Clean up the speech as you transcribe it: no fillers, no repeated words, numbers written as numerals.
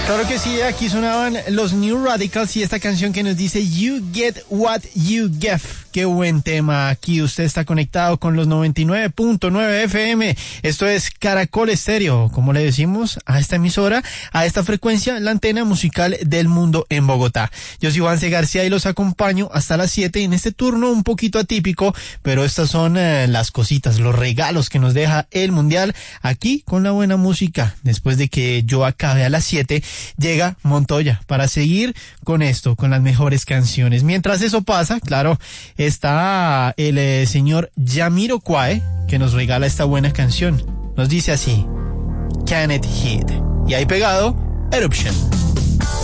Claro que sí, aquí sonaban los New Radicals y esta canción que nos dice You Get What You Give. Qué buen tema. Aquí usted está conectado con los 99.9 FM. Esto es Caracol Estéreo, como le decimos a esta emisora, a esta frecuencia, la antena musical del mundo en Bogotá. Yo soy Juanse García y los acompaño hasta las 7 en este turno un poquito atípico, pero estas son las cositas, los regalos que nos deja el Mundial aquí con la buena música. Después de que yo acabe a las 7, llega Montoya para seguir con esto, con las mejores canciones. Mientras eso pasa, claro, está el señor Jamiroquai, que nos regala esta buena canción. Nos dice así, Can It Hit. Y ahí pegado, Eruption.